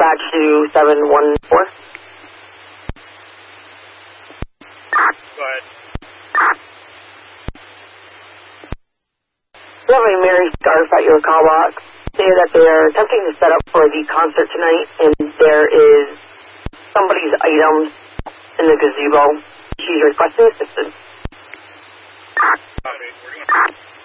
dispatch to 714. Go ahead. We have a Mary Scarf at your call box. Say that they are attempting to set up for the concert tonight, and there is somebody's items in the gazebo. She's requesting assistance.